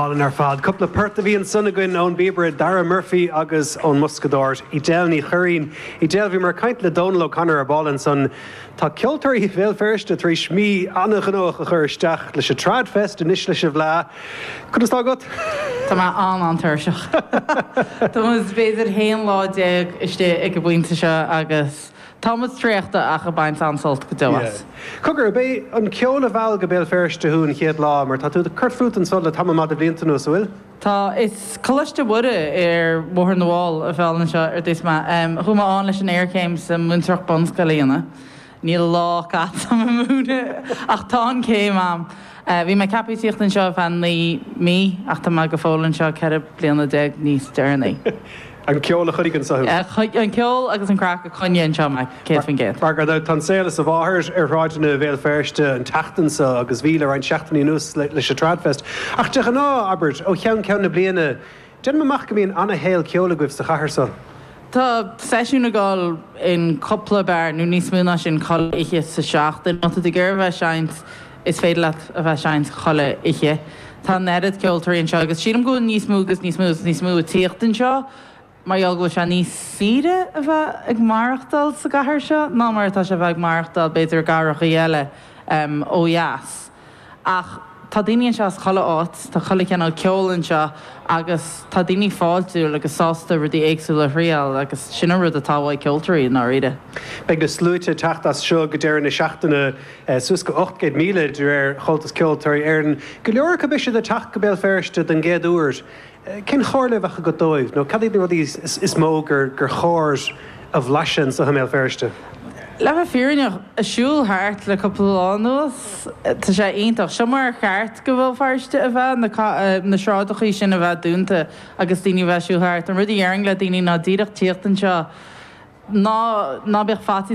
Ballin ar fad. Couple of perta bhí an sunnaguin ón Bieber, Dara Murphy agus ón Muscador. I del ní chuirín. I del bhí mar caint le Donal O'Connor ar Ballin son. Tá ceoltarí bhéal firste trí smí anna gnóch a chur isteach leis a trad fest in isis leis a bhlá. Conas tá gut? Tá má an tuirseach. Tá mus beidir héon láideag iste ag go bhainte se agus Thomas tríachta ach a baint ansalt go doas. Cogur bé an ceola bhil go béal firste hún chéad lá, mar tá tú de curtfút an sola tam mad a blianta nó bhfuil? Tá is choiste bude mór na bháil a bhealna seo ar dís má chuma an leis an aircéim sa muntrach bonsca líana. Níl lá cat am múna ach tá céim am. Bhí me capítíocht an seo fan mí ach tá me go fólann seo ceir bliana de níos dearnaí. An ceola chuig an sahu? An ceol agus an crack a chuine an seo me céad fan géad. Mar gur tan sélas a bháthir ar ráidena bhéal firste an taachtansa agus bhíle an seachtaí nús leis a tradfest. Ach de ná, Albert, ó cheann na bliana, den amach go bhíon anna héal ceola goibh sa chahar sa? Tá seisiúna gáil in coppla bear nó níos múna sin chola ihe sa seachtain, nó de gur bheith seint is féidir leat a bheith seint chola ihe. Tá nedad ceoltaríonn seo agus siadam go níos mú tíochtain seo, mar eol go se níos síre a bheith ag marachtal sa gahar seo, ná mar tá se bheith ag marachtal beidir garach a dhéile ó dheas. Ach tá daoine seo chola áit, tá chola ceanna ceolann seo agus tá daoine fáilú agus sásta rudí éagsúla rial agus sinna rud a táhaid ceoltarí ná riide. Beag na slúite teachtas seo go déir na seachtainna susca 8 míle dúir choltas ceoltarí éireann. Go leor go bise de teach go béal firste den géad úr. Cén chóirle bhecha go dóibh, nó cadí rudí is mó gur chóir a bhlasin sa méal firste? Le bheith fíorneach a siúlthart le coppláús tá sé aonach se mar cheart go bhfuil firste a bheith na sráidechaí sin a bheith dúnta agus daoine bheith siúlthart an rudí dhearing le daoine ná díreach tíochtain seo ná beag fatí